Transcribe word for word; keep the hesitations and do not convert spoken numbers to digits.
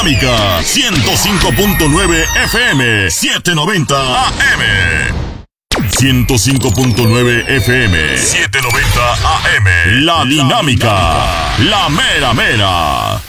ciento cinco punto nueve F M, setecientos noventa A M. ciento cinco punto nueve F M, setecientos noventa A M. La Dinámica, la mera mera.